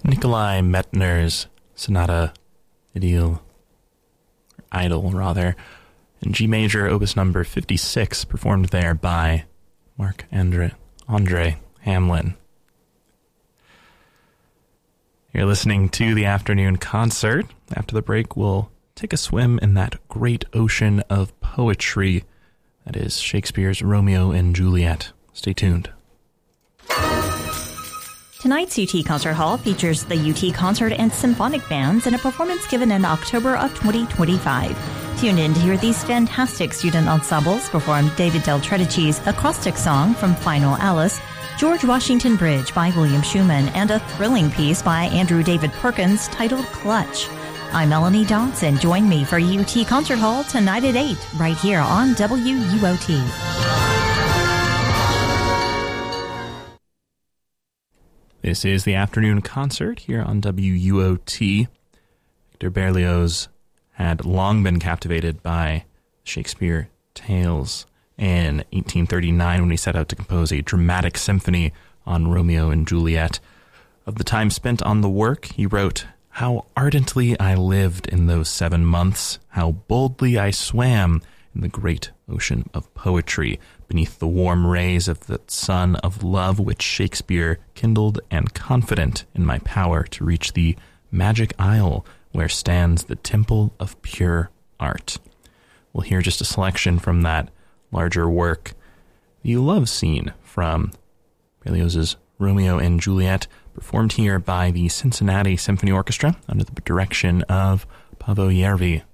Nikolai Mettner's Sonata Idyllic, in G major, opus number 56, performed there by Marc-André Hamelin. You're listening to the afternoon concert. After the break, we'll take a swim in that great ocean of poetry that is Shakespeare's Romeo and Juliet. Stay tuned. Tonight's UT Concert Hall features the UT Concert and Symphonic Bands in a performance given in October of 2025. Tune in to hear these fantastic student ensembles perform David Del Tredici's acrostic song from Final Alice, George Washington Bridge by William Schumann, and a thrilling piece by Andrew David Perkins titled Clutch. I'm Melanie Dodson. Join me for UT Concert Hall tonight at 8, right here on WUOT. This is the afternoon concert here on WUOT. Victor Berlioz had long been captivated by Shakespeare tales in 1839 when he set out to compose a dramatic symphony on Romeo and Juliet. Of the time spent on the work, he wrote, "How ardently I lived in those 7 months, how boldly I swam in the great ocean of poetry, beneath the warm rays of the sun of love which Shakespeare kindled, and confident in my power to reach the magic isle where stands the temple of pure art." We'll hear just a selection from that larger work, the love scene from Berlioz's Romeo and Juliet, performed here by the Cincinnati Symphony Orchestra under the direction of Paavo Järvi.